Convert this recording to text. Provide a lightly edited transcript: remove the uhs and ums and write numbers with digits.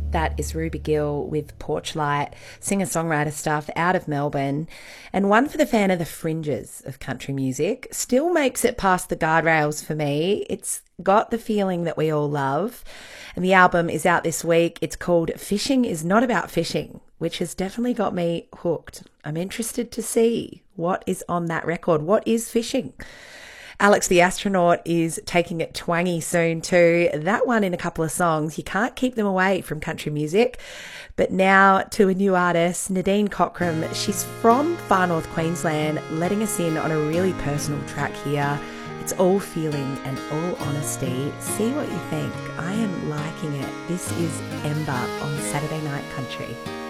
That is Ruby Gill with Porchlight, singer-songwriter stuff out of Melbourne, and one for the fan of the fringes of country music. Still makes it past the guardrails for me. It's got the feeling that we all love, and the album is out this week. It's called Fishing is Not About Fishing, which has definitely got me hooked. I'm interested to see what is on that record. What is fishing? Alex the Astronaut is taking it twangy soon too. That one in a couple of songs. You can't keep them away from country music. But now to a new artist, Nadine Cockram. She's from far north Queensland, letting us in on a really personal track here. It's all feeling and all honesty. See what you think. I am liking it. This is Ember on Saturday Night Country.